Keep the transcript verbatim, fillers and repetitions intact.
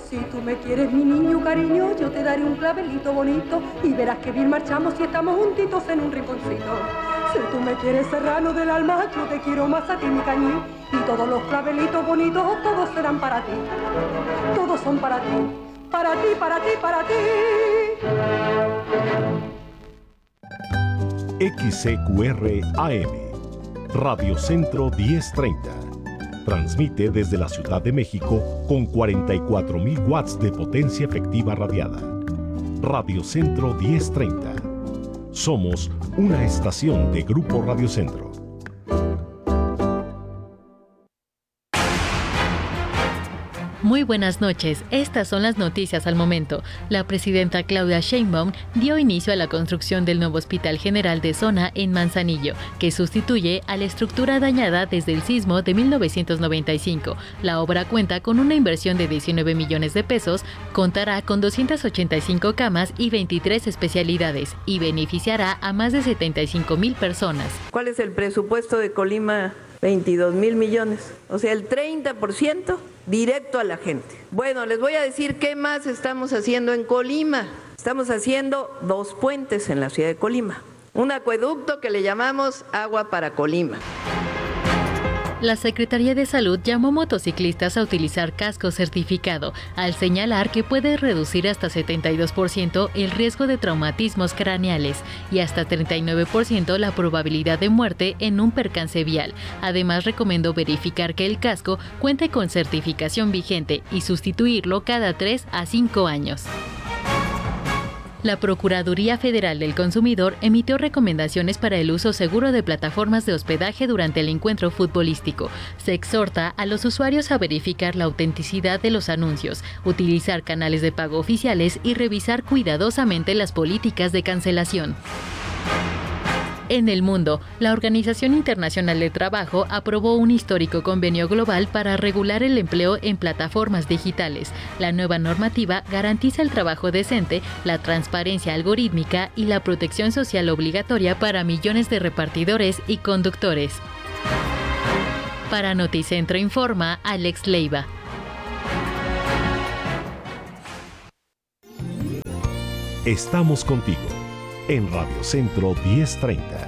Si tú me quieres, mi niño cariño, yo te daré un clavelito bonito y verás que bien marchamos si estamos juntitos en un rinconcito. Si tú me quieres, serrano del alma, yo te quiero más a ti, mi cañín, y todos los clavelitos bonitos, todos serán para ti. Todos son para ti, para ti, para ti, para ti. X C Q R A M, Radio Centro diez treinta. Transmite desde la Ciudad de México con cuarenta y cuatro mil watts de potencia efectiva radiada. Radio Centro diez treinta. Somos una estación de Grupo Radio Centro. Muy buenas noches, estas son las noticias al momento. La presidenta Claudia Sheinbaum dio inicio a la construcción del nuevo Hospital General de Zona en Manzanillo, que sustituye a la estructura dañada desde el sismo de mil novecientos noventa y cinco. La obra cuenta con una inversión de diecinueve millones de pesos, contará con doscientas ochenta y cinco camas y veintitrés especialidades y beneficiará a más de setenta y cinco mil personas. ¿Cuál es el presupuesto de Colima? veintidós mil millones, o sea, el treinta por ciento directo a la gente. Bueno, les voy a decir qué más estamos haciendo en Colima. Estamos haciendo dos puentes en la ciudad de Colima, un acueducto que le llamamos Agua para Colima. La Secretaría de Salud llamó a motociclistas a utilizar casco certificado, al señalar que puede reducir hasta setenta y dos por ciento el riesgo de traumatismos craneales y hasta treinta y nueve por ciento la probabilidad de muerte en un percance vial. Además, recomendó verificar que el casco cuente con certificación vigente y sustituirlo cada tres a cinco años. La Procuraduría Federal del Consumidor emitió recomendaciones para el uso seguro de plataformas de hospedaje durante el encuentro futbolístico. Se exhorta a los usuarios a verificar la autenticidad de los anuncios, utilizar canales de pago oficiales y revisar cuidadosamente las políticas de cancelación. En el mundo, la Organización Internacional del Trabajo aprobó un histórico convenio global para regular el empleo en plataformas digitales. La nueva normativa garantiza el trabajo decente, la transparencia algorítmica y la protección social obligatoria para millones de repartidores y conductores. Para Noticentro informa Alex Leiva. Estamos contigo en Radio Centro diez treinta.